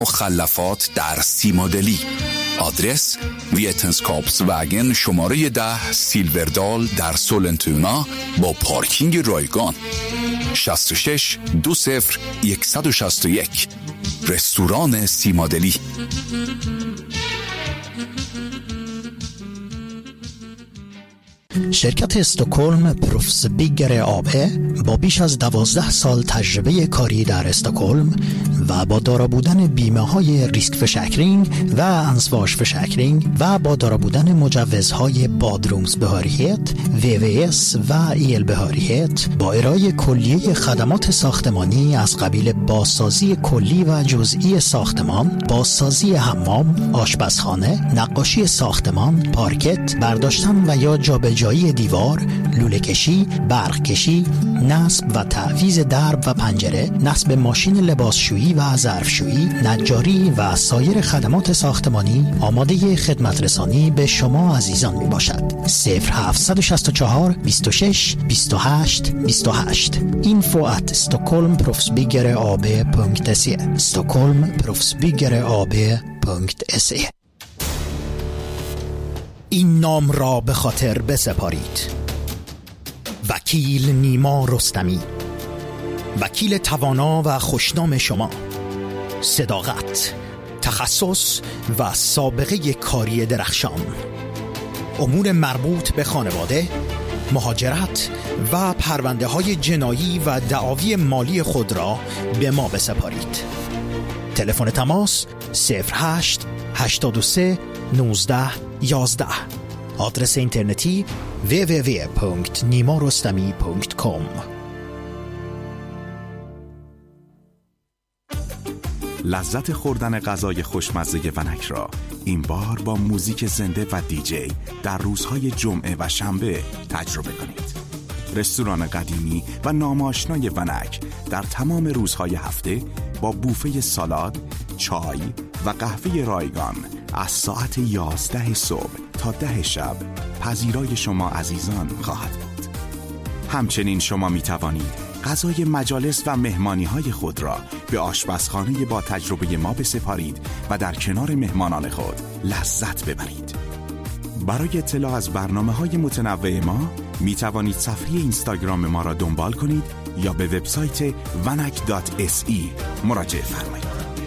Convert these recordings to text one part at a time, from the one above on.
مخلفات در سی مدلی. آدرس ویتنسکاپس وگن شماره 10 سیلوردال در سولنتونا با پارکینگ رایگان. 66 20 161. رستوران سی مدلی. شرکت استکهلم پروفس بیگر آبه با بیش از 12 سال تجربه کاری در استکهلم و با دارا بودن بیمه های ریسک فشکرینگ و انسواش فشکرینگ و با دارا بودن مجوزهای بادرومز بهاریت، VVS و ایل بهاریت با ارائه کلیه خدمات ساختمانی از قبیل بازسازی کلی و جزئی ساختمان، بازسازی حمام، آشپزخانه، نقاشی ساختمان، پارکت، برداشتن و یا جابجایی دیوار، لوله کشی، برق کشی، نصب و تعویض درب و پنجره، نصب ماشین لباسشویی و ظرفشویی، نجاری و سایر خدمات ساختمانی آماده خدمت رسانی به شما عزیزان می باشد. 0764 26 28 28 info@stockholmproffsbyggeraab.se stockholmproffsbyggeraab.se. این نام را به خاطر بسپارید: وکیل نیما رستمی، وکیل توانا و خوشنام شما. صداقت، تخصص و سابقه کاری درخشان. امور مربوط به خانواده، مهاجرت و پرونده های جنایی و دعاوی مالی خود را به ما بسپارید. تلفن تماس 08 83 19 11. آدرس اینترنتی www.nimarostami.com. لذت خوردن غذای خوشمزه ونک را این بار با موزیک زنده و دیجی در روزهای جمعه و شنبه تجربه کنید. رستوران قدیمی و ناماشنای ونک در تمام روزهای هفته با بوفه سالاد، چای و قهوه رایگان از ساعت 11 صبح تا 10 شب پذیرای شما عزیزان خواهد بود. همچنین شما می توانید غذای مجالس و مهمانی‌های خود را به آشپزخانه با تجربه ما بسپارید و در کنار مهمانان خود لذت ببرید. برای اطلاع از برنامه‌های متنوع ما می توانید صفحه اینستاگرام ما را دنبال کنید یا به وبسایت vanak.se مراجعه فرمایید.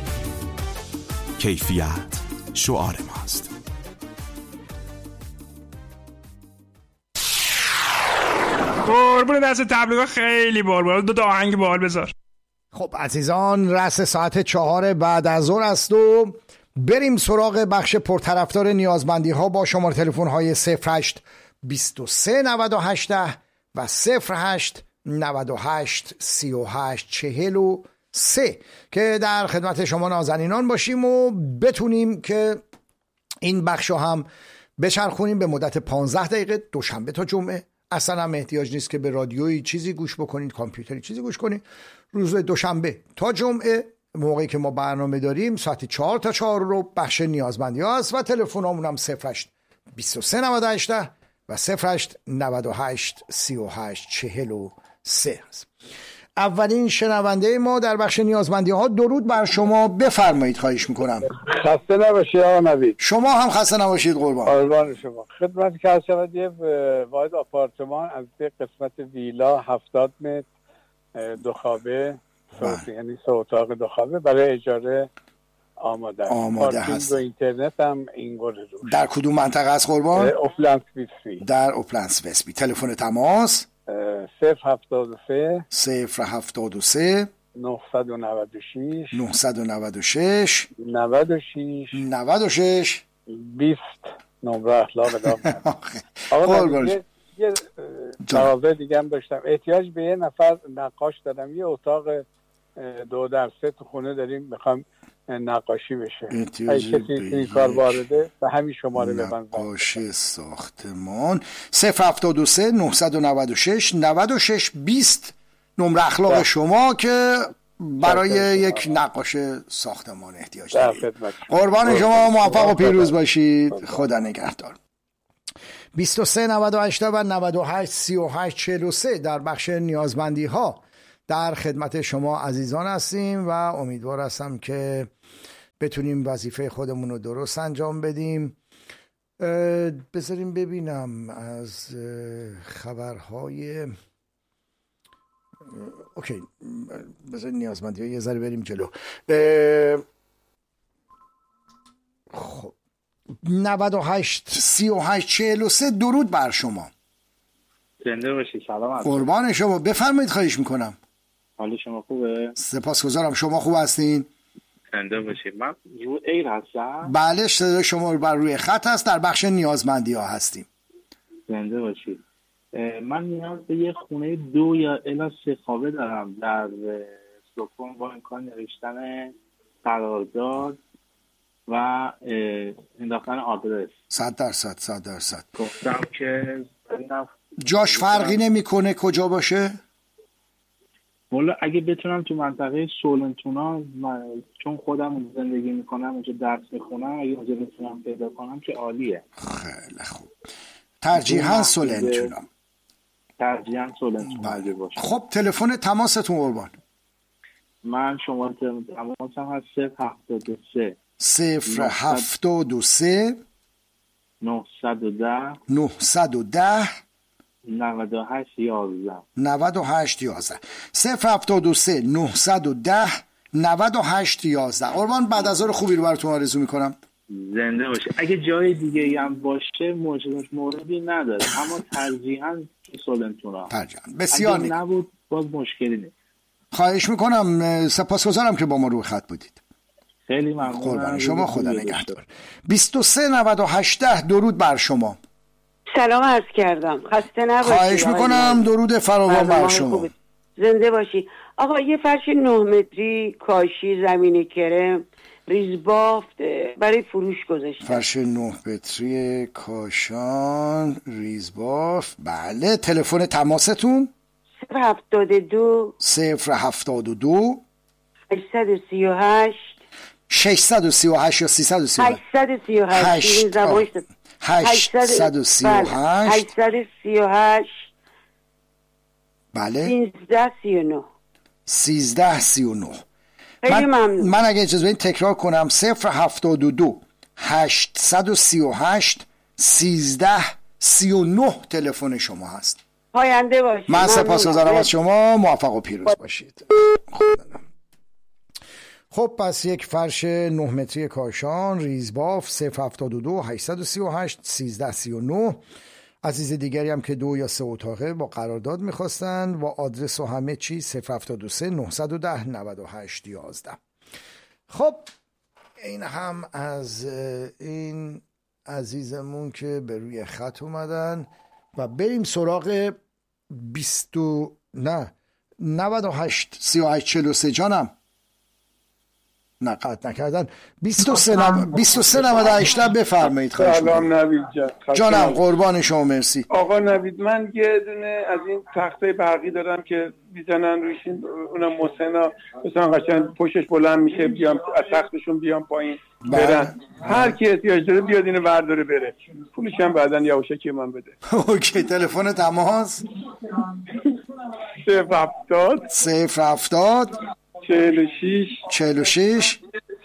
کیفیت شعار ماست. قربون دست تبلیغات خیلی بال دو تا آهنگ بال بذار. خب عزیزان، رأس ساعت 4 بعد از ظهر است و بریم سراغ بخش پرطرفدار نیازمندی ها با شماره تلفن های 08 23 98 و 08 98 38 43 که در خدمت شما نازنینان باشیم و بتونیم که این بخش هم بچرخونیم به مدت 15 دقیقه دوشنبه تا جمعه. اصلا هم احتیاج نیست که به رادیویی چیزی گوش بکنید، کامپیوتری چیزی گوش کنید. روز دوشنبه تا جمعه موقعی که ما برنامه داریم ساعت 4 تا 4 رو بخش نیازمندی ها است و تلفنامون هم 08 23 98 و 08 98 38 43 است. اولین شنونده ما در بخش نیازمندی ها، درود بر شما، بفرمایید. خواهش میکنم. خسته نباشید آقا نوید. شما هم خسته نباشید قربان شما. خدمت که هست شود یه واحد آپارتمان از قسمت ویلا 70 متر دو خوابه، یعنی سه اتاق دو خوابه برای اجاره آماده هست. و اینترنت هم این گونه روش. در کدوم منطقه است قربان؟ اوپلندس ویسبی. در اوپلندس ویسبی. تلفن تماس 073 073 996 996 96 96 20 نمره اخلاق ادامه. آقا یه جوابه دیگه هم داشتم. احتیاج به یه نفر نقاش دارم. یه اتاق 2 در 3 تو خونه داریم، میخوام نقاشی بشه. اگه کسی این کار وارده به همین شماره ببند. نقاشی ساختمان 073 996 96 20 نمره اخلاق شما که برای یک نقاش ساختمان احتیاج دارید. قربان شما، موفق و پیروز باشید. خدا نگهدار. 23 98 و 98 38 43 در بخش نیازمندی ها در خدمت شما عزیزان هستیم و امیدوار هستم که بتونیم وظیفه خودمون رو درست انجام بدیم. بذاریم ببینم از خبرهای اوکی، بذاریم نیازمندی ها یه ذره بریم جلو. خب 98 38 43 درود بر شما. زنده باشی. سلام. قربان شما، بفرمایید. خواهش میکنم. حال شما خوبه؟ سپاسگزارم. شما خوب هستین؟ زنده باشی. من رو ایر هستم. بله، صدای شما بر روی خط هست. در بخش نیازمندی ها هستیم. زنده باشی. من نیاز به یه خونه 2 یا الی 3 خوابه دارم در استکهلم با امکان نوشتن قرارداد و انداختن آدرس. 100%. گفتم که جاش فرقی نمیکنه کجا باشه؟ والا اگه بتونم تو منطقه سولنتونا، چون خودم زندگی میکنم اونجا، درس میخونم، اگه اونجا بتونم پیدا کنم که عالیه. خیلی خوب. ترجیحاً سولنتونا. بله. باشه. خب تلفن تماستون قربان. من شما تماسم هست 073 073 910 98 11 073 910 98 11. قربان، بعد از ظهر خوبی رو براتون آرزو میکنم. زنده باشه. اگه جای دیگه هم باشه موردی نداره، اما ترجیحاً سولنتونا. بسیار اگه نبود باز مشکلی نیست. خواهش میکنم. سپاسگزارم که با ما روی خط بودید. خیلی ممنونم. قربان شما، خدا نگهدار. 23 98 درود بر شما. سلام عرض کردم. خسته نباشید. خواهش میکنم. درود فراوان بر شما. زنده باشی. آقا یه فرش 9 متری کاشی زمین کرم ریزبافت برای فروش گذاشتم. فرش 9 متری کاشان ریزبافت. بله. تلفن تماستون 072 072 838 638 یا 338 838 بله 1339. من اگه اجازه بدین تکرار کنم 072 838 1339 تلفن شما هست. پاینده باشید. من سپاسگزارم از شما. موفق و پیروز باشید. خب پس یک فرش 9 متری کاشان ریزباف 072 838 1339. عزیز دیگری هم که 2 یا 3 اتاقه با قرارداد میخواستن و آدرس و همه چی 073 910 98 11. خب این هم از این عزیزمون که به روی خط اومدن و بریم سراغ 98 38 43. جانم نه قطع نکردن. 23 98 بفرمایید. سلام نوید جان. جانم قربان شما. مرسی آقا نوید. من یه دونه از این تخته برقی دارم که میزنن روشین، اونم مسنا مثلا قشنگ پشتش بلند میشه، بیام از تختشون بیام پایین برن. هر کی احتیاج داره بیاد اینو برداره بره، پولش هم بعداً یواشکی من بده. اوکی. تلفن تماس 070 46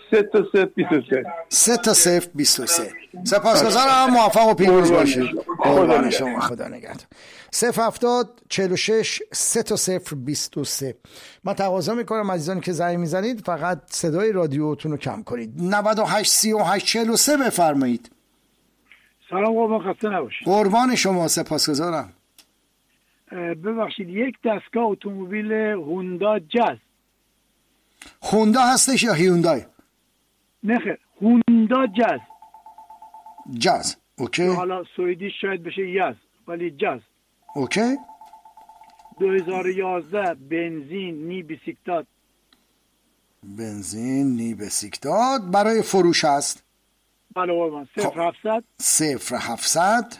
3 23. سپاسگزارم. موفق و پیروز باشید. قربان شما. خدا نگهدار. 070 46 3 23. من تقاضا میکنم عزیزانی که زنگ میزنید فقط صدای رادیوتون رو کم کنید. 98 38 43 بفرمایید. سلام قربان، خسته نباشید. قربان شما. سپاسگزارم. ببخشید، یک دستگاه اتومبیل هوندا جاز. هوندا هستش یا هیوندای؟ نه خیر، هوندا جاز. اوکی. حالا سوئدی شاید بشه یاز، ولی جاز. اوکی. 2011 بنزین نی بسیکتات برای فروش هست. بله قربان. 0700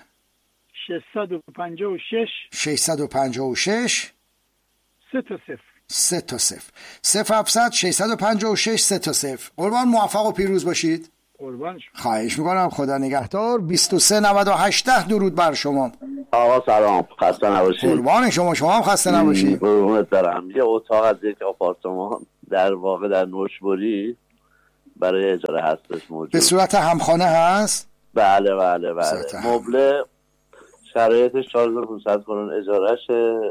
656 3 تا 0. 0700 656 3 تا 0. قربان موفق و پیروز باشید. قربان شما. خواهش میکنم. خدا نگهدار. 23 98 درود بر شما. آقا سلام، خسته نباشید. قربان شما. شما هم خسته نباشید. قربونت برم. یه اتاق از یک آپارتمان در واقع در نوشبری برای اجاره هستش موجود. به صورت همخانه هست؟ بله بله بله. مبله شرایطش 4500 کرون اجارهشه،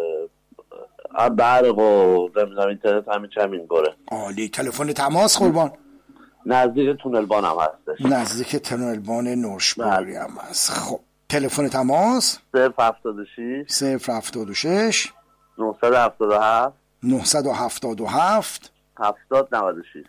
برق و نمیدونم اینترنت همین گره. عالی. تلفن تماس قربان؟ نزدیک تونلبان هم هستش. نزدیک تونلبان نورشباری هم هست. خب تلفن تماس 076 076 977 977 7096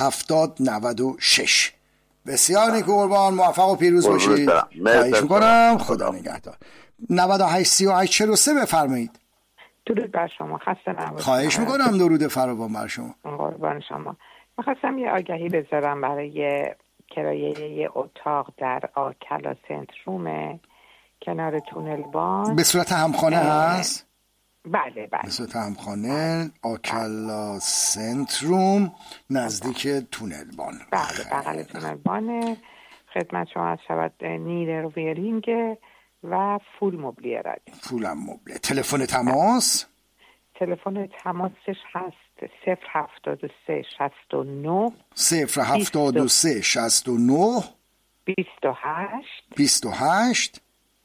7096. بسیار نیکو قربان، موفق و پیروز باشید. خواهش میکنم. خدا نگهدار. 98 38 43 بفرمایید. درود بر شما، خسته نباشید. خواهش میکنم. درود فراوان بر شما. قربان شما. میخواستم یه آگهی بذارم برای کرایه یه اتاق در آکلا سنتروم کنار تونلبان. به صورت همخانه هست؟ بله بله. به صورت همخانه آکلا سنتروم نزدیک تونلبان. بله بغل تونلبان. خدمت شما از شود نیرر ویرینگ و فول مبلیه رادیو. فول هم مبلیه. تلفن تماس؟ تلفن تماسش هست 073 69 073 69 28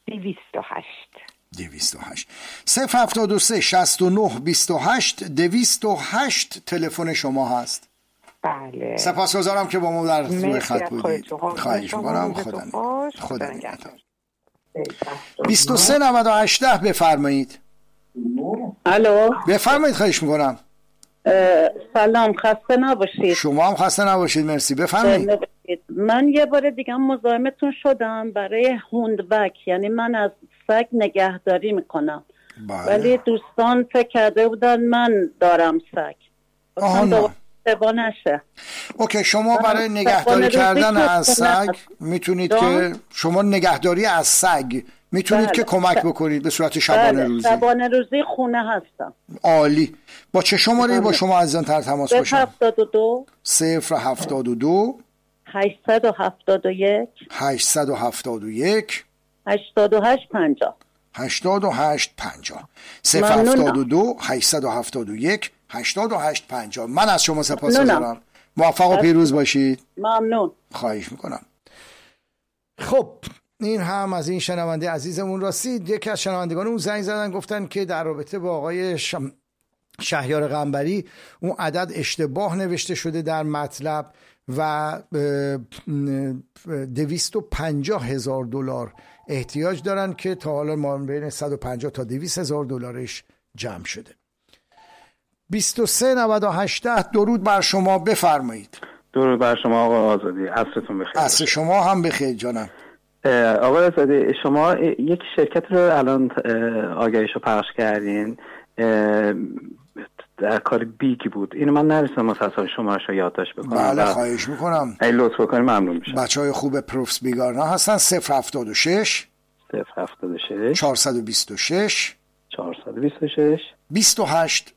208 073 69 28 208 تلفن شما هست. بله. سپاسگزارم که با ما در روی خط بودید. خواهش می‌کنم. خدا نگهدار. 23 98 بفرمایید. الو. بفرمایید. خواهش می‌کنم. سلام، خسته نباشید. شما هم خسته نباشید. مرسی. بفرمایید. من یه بار دیگه مزاحمتون شدم برای هوندبک، یعنی من از سگ نگهداری میکنم. ولی دوستان فکر کرده بودن من دارم سگ. سبا نشه. اوکی، شما برای نگهداری کردن از سگ میتونید که شما نگهداری از سگ میتونید که کمک بکنید به صورت شبانه روزی. شبانه روزی خونه هستم. عالی. با چه شماره با شما عزیزان تر تماس باشم؟ 072 072 871 871 8850 8850 072 871 8850. من از شما سپاسگزارم. موفق و پیروز باشید. ممنون. خواهش میکنم. خب این هم از این شنونده عزیزمون رسید. یکی از شنوندگان اون زنگ زدن گفتن که در رابطه با آقای شهریار قنبری اون عدد اشتباه نوشته شده در مطلب و 250,000 دلار احتیاج دارن که تا حالا ما بین 150 تا 200,000 دلارش جمع شده. 23 98 درود بر شما. بفرمایید. درود بر شما آقا آزادی. عصرتون بخیر. عصر شما هم بخیر جانم. آقا آزادی، شما یک شرکت رو الان آگهیشو پخش کردین، در کار بیگی بود. اینو من نرسیدم متاسفانه شمارش رو یادداشت بکنم. بله خواهش میکنم. ای لطف کنید ممنون میشم. بچهای خوب پروفس بیگارنا هستن. 076 426 28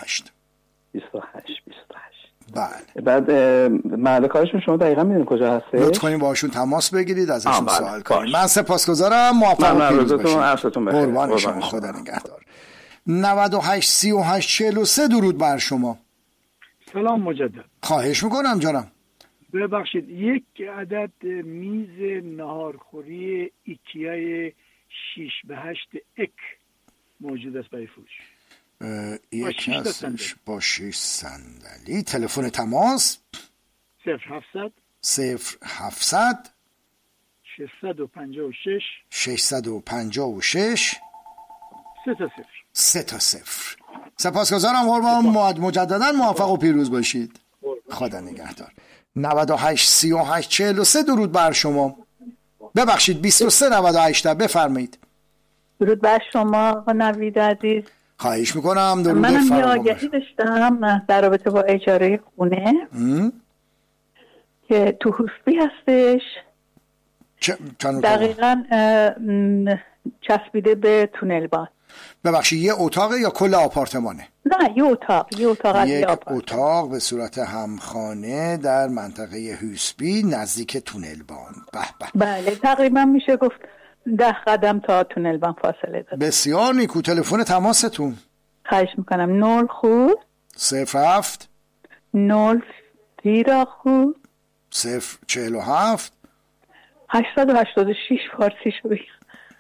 بله. بعد محل کارشون شما دقیقا میدونید کجا هست؟ لطف کنید باشون تماس بگیرید، ازشون سوال کنید. من سپاسگزارم. موفق و پیروز باشید. قربان شما. خدا نگهدار. 98 38 43 درود بر شما. سلام مجدد. خواهش میکنم جانم. ببخشید، یک عدد میز نهارخوری ایکیای 6x8 اک موجود است برای فروش. یک هستش با 6 صندلی. تلفن تماس 0700 656 3 تا 0. سپاسگزارم قربان. مجددا موفق و پیروز باشید. خدا نگهدار. 98 38 43 درود بر شما. ببخشید 23 98 بفرمایید. درود بر شما آقا نوید عزیز. خواهش میکنم. درود منم یه آگهی داشتم در رابطه با اجاره خونه که تو هوسبی هستش. دقیقاً چسبیده به تونلبان. ببخشید یه اتاقه یا کل آپارتمانه؟ نه یه اتاق. یک اتاق به صورت همخانه در منطقه هوسبی نزدیک تونلبان. بله تقریبا میشه گفت 10 قدم تا تونلبان فاصله داره. بسیار نیکو. تلفن تماستون؟ خواهش میکنم. 0 07 07 0 بیراخو 047 886 فارسیشو بگم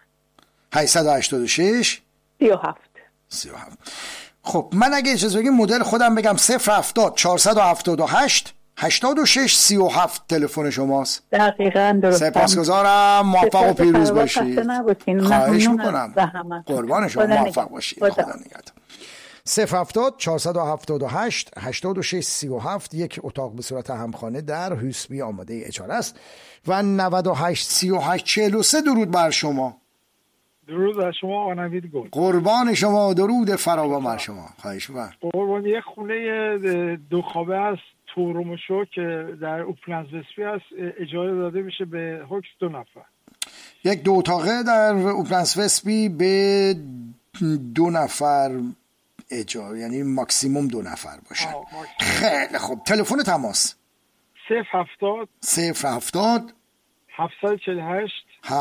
886 37. خب من اگه اجازه بگیم مدل خودم بگم 070 478 86 37 تلفن شماست. دقیقاً درست. سپاسگزارم، موفق و پیروز باشید. خواهش میکنم. قربان شما، موفق باشید. خدا نگهدار. 070 478 86 37 یک اتاق به صورت همخانه در هوسبی آماده اجاره است و 98 38 43. درود بر شما. درود بر شما آقا نوید گل. قربان شما، درود فراوان بر شما. خواهش می‌کنم. قربان یه خونه دو خوابه است تورومشو که در اوپلنز وسپی است، اجاره داده میشه به حکم 2 نفر. یک 2 اتاقه در اوپلنز وسپی به 2 نفر اجاره، یعنی ماکسیموم 2 نفر باشن. خیلی خوب. تلفن تماس 070 070 748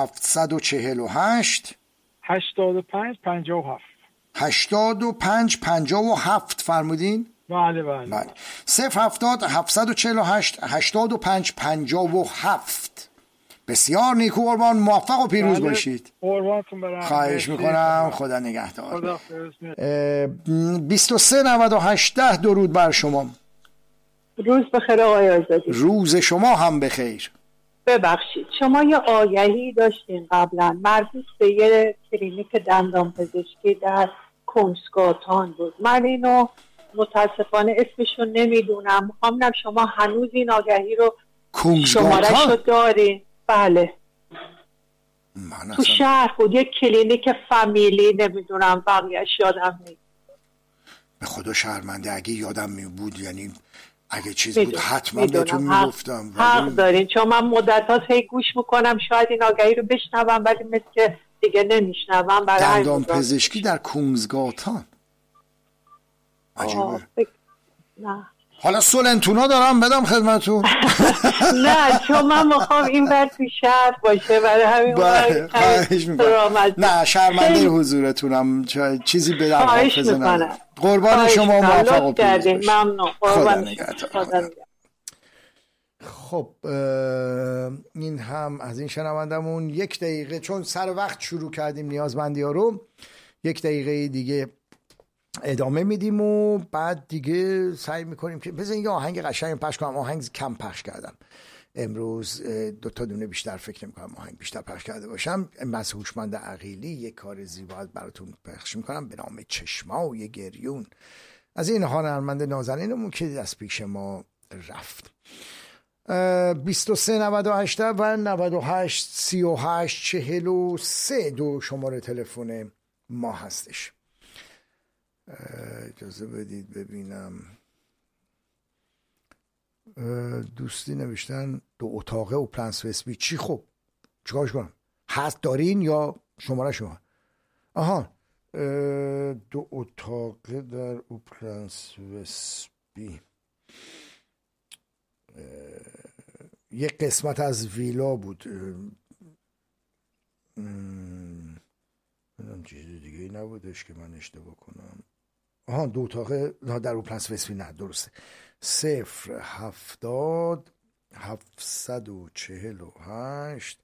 748 85 57 85 57 فرمودین؟ بله بله. 070 748 85 57. بسیار نیکو قربان، موفق و پیروز باشید. قربانتون برم. خواهش میکنم، خدا نگهدار. 2398 درود بر شما. روز بخیر آقای آزادی. روز شما هم بخیر. ببخشید شما یه آگهی داشتین قبلا مربوط به یه کلینیک دندان پزشکی در کنسگاتان بود. من اینو متاسفانه اسمشو نمیدونم، میخوام شما هنوز این آگهی رو شماره‌شو دارین؟ بله تو شهر بود، یه کلینیک فامیلی، نمیدونم بقیه‌اش یادم نیست. به خدا شرمنده، اگه یادم می بود، یعنی اگه چیز بود حتما بهتون میگفتم. حق دارین، چون من مدتات هی گوش میکنم شاید این آگهی رو بشنوم ولی مثل که دیگه نمیشنوم. دندان پزشکی در کونگزگاتان، عجیبه. نه حالا سولنتونا دارم بدم خدمتون. نه چون من میخوام این بر تو شهر باشه، برای همین نه شرمنده حضورتونم، چیزی به در حافظه ندارم. قربان شما، موفق و پیروز باشید. ممنون. خدا نگهدار. خب این هم از این شنوندمون. 1 دقیقه، چون سر وقت شروع کردیم نیازمندی ها رو، 1 دقیقه دیگه ادامه میدیم و بعد دیگه سعی میکنیم که بذارین یه آهنگ قشنگ پخش کنم. آهنگ کم پخش کردم امروز، 2 تا دونه بیشتر فکر نمی‌کنم آهنگ بیشتر پخش کرده باشم. از هوشمند عقیلی یک کار زیبا براتون پخش میکنم به نام چشمای گریون، از این هنرمند نازنینمون که از پیش ما رفت. 2398 و 98 38 43 دو شماره تلفن ما هستش. اجازه بدید ببینم. دوستی نوشتن 2 اتاقه و پلنس وسبی. چی؟ خب چیکارش کنم؟ هست دارین یا شماره شما؟ آها 2 اتاقه در اوپلنس وسبی، یک قسمت از ویلا بود. چیز دیگه نبودش که من اشتباه کنم. آها 2 اتاقه در اوپلنس وسبی، نه درسته. 070 748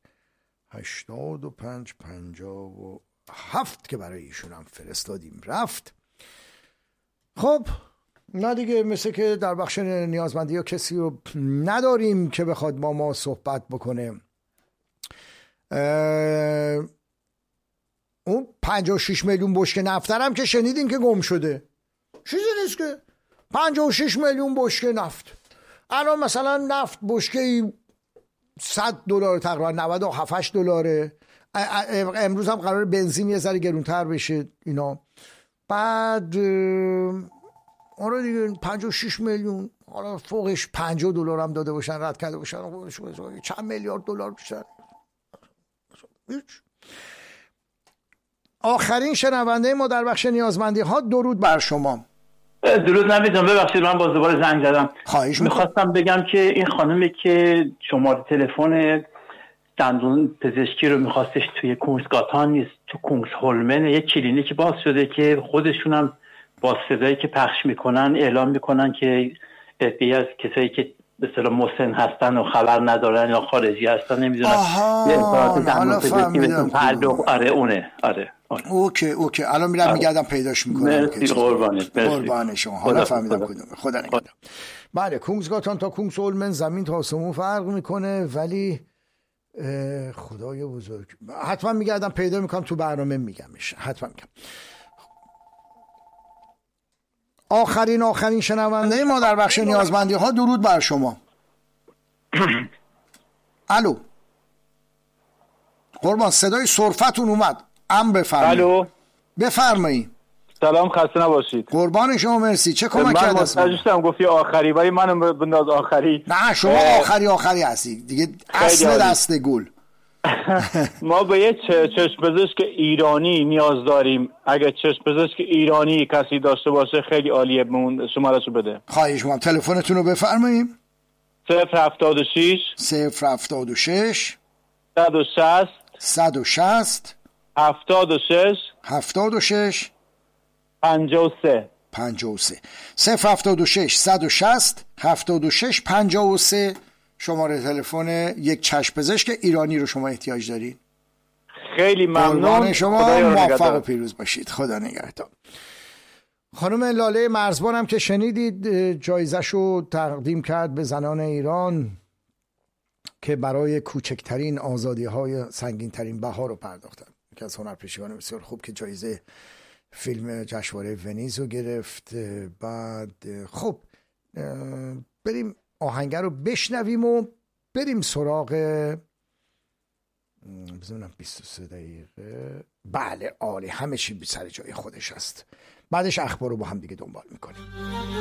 85 57 که برای ایشون هم فرستادیم رفت. خب نه دیگه، مثل که در بخش نیازمندی ها کسی رو نداریم که بخواد با ما صحبت بکنه. اون 56 میلیون بشکه نفتر هم که شنیدین که گم شده، چیزی نیست که 56 میلیون بشکه نفت. الان مثلا نفت بشکه $100 تقریبا، 97 $. امروز هم قرار بنزین یه ذره گرونتر بشه اینا. بعد آره دیگه 56 میلیون، حالا فوقش $50 هم داده باشن، رد کرده باشن، چند میلیارد دلار بیشتر. آخرین شنونده ما در بخش نیازمندی ها. درود بر شما. درود نمیدونم، ببخشید من باز دوباره زنگ زدم. میخواستم بگم که این خانمی که شماره تلفن دندون پزشکی رو میخواستش توی کونگزگاتان نیست، تو کونگزهولمن یه کلینیک باز شده که خودشون هم با صدایی که پخش میکنن اعلام میکنن که عده‌ای از کسایی که به اصطلاح مسن هستن و خبر ندارن یا خارجی هستن، نمیدونم یه اطلاعات دندون پزشکی بهتون تعلق. آره اونه. آره اوکی الان میرم میگردم پیداش میکنم. مرسی قربان شما. حالا فهمیدم کدومه. خدا نگهدار. بله، کونگسگاتان تا کونگسهولمن زمین تا آسمون فرق میکنه، ولی خدای بزرگ حتما میگردم پیدا میکنم، تو برنامه میگمش، حتما میگم. آخرین شنونده ما در بخش نیازمندی ها. درود بر شما. الو قربان، صدای صرفتون اومد. بفرمایید. الو بفرمایید. سلام، خسته نباشید. قربان شما، مرسی. چه کمک کردم؟ من متوجهم گفتی آخری، ولی منو بنداز آخری. نه شما آخری هستی دیگه، اصل دست گل. ما به یه چشم پزشک ایرانی نیاز داریم. اگه چشم پزشک ایرانی کسی داشته باشه خیلی عالیه. شماره‌شو بده. خواهش می‌کنم. تلفنتون رو بفرمایید. 076 160 160 76 53 076 160 76 53 شماره تلفن یک چشم پزشک ایرانی رو شما احتیاج دارید. خیلی ممنون. شما موفق و پیروز باشید. خدا نگهدار. خانم لاله مرزبان هم که شنیدید جایزه‌شو تقدیم کرد به زنان ایران که برای کوچکترین آزادی‌های سنگین‌ترین بها رو پرداختن. که از هنرپیشگان بسیار خوب که جایزه فیلم جشنواره ونیز رو گرفت. بعد خب بریم آهنگر رو بشنویم و بریم سراغ بزنم 23 دقیقه. بله عالی، همه چی بی سر جای خودش هست. بعدش اخبار رو با هم دیگه دنبال میکنیم.